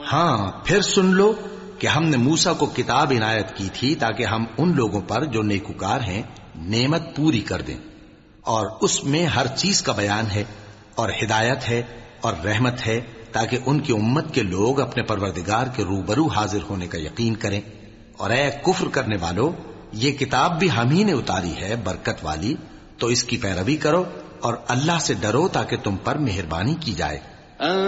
हाँ, फिर सुन लो कि हमने मूसा को किताब इनायत की थी ताकि हम उन लोगों पर जो नेकुकार हैं नेमत पूरी कर दें, और उसमें हर चीज का बयान है और हिदायत है और रहमत है, ताकि उनकी उम्मत के लोग अपने परवरदिगार के रूबरू हाजिर होने का यकीन करें। और ऐ कुफ्र करने वालों, ये किताब भी हम ही ने उतारी है बरकत वाली, तो इसकी पैरवी करो और अल्लाह से डरो ताकि तुम पर मेहरबानी की जाए।